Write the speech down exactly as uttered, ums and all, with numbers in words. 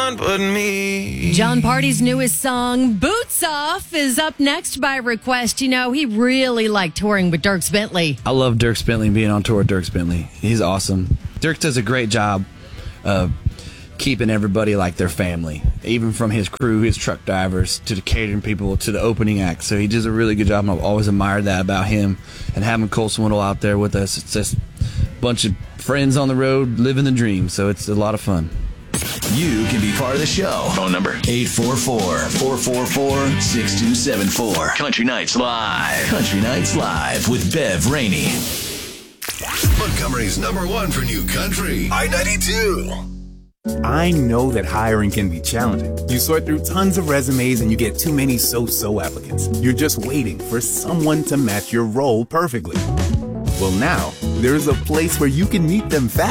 one but me. John Party's newest song, Boots Off, is up next by request. You know, he really liked touring with Dierks Bentley. I love Dierks Bentley and being on tour with Dierks Bentley. He's awesome. Dierks does a great job of keeping everybody like their family, even from his crew, his truck drivers, to the catering people, to the opening act. So he does a really good job, and I've always admired that about him. And having Cole Swindle out there with us, it's just a bunch of friends on the road living the dream. So it's a lot of fun. You can be part of the show. Phone number eight four four, four four four, six two seven four. Country Nights Live. Country Nights Live with Bev Rainey. Montgomery's number one for new country, I ninety-two. I know that hiring can be challenging. You sort through tons of resumes and you get too many so-so applicants. You're just waiting for someone to match your role perfectly. Well, now, there's a place where you can meet them fast.